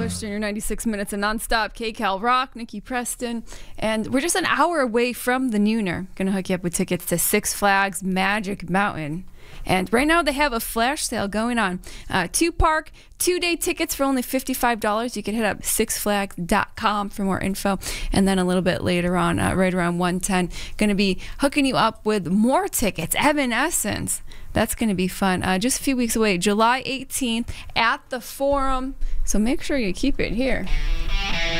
Bush during your 96 minutes of nonstop KCal Rock, Nikki Preston. And we're just an hour away from the Nooner. Going to hook you up with tickets to Six Flags Magic Mountain. And right now they have a flash sale going on. Two-park, 2-day tickets for only $55. You can hit up sixflags.com for more info. And then a little bit later on, right around 1:10, going to be hooking you up with more tickets. Evanescence. That's going to be fun. Just a few weeks away, July 18th at the Forum. So make sure you keep it here.